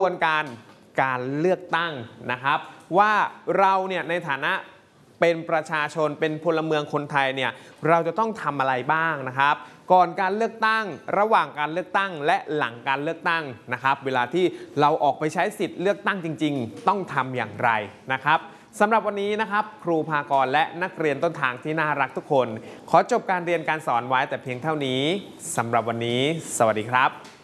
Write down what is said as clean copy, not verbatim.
กระบวนการเลือกตั้งนะครับว่าเราเนี่ยในฐานะเป็นประชาชนเป็นพลเมืองคนไทยเนี่ยเราจะต้องทำอะไรบ้างนะครับก่อนการเลือกตั้งระหว่างการเลือกตั้งและหลังการเลือกตั้งนะครับเวลาที่เราออกไปใช้สิทธิ์เลือกตั้งจริงๆต้องทำอย่างไรนะครับสำหรับวันนี้นะครับครูภากรและนักเรียนต้นทางที่น่ารักทุกคนขอจบการเรียนการสอนไว้แต่เพียงเท่านี้สำหรับวันนี้สวัสดีครับ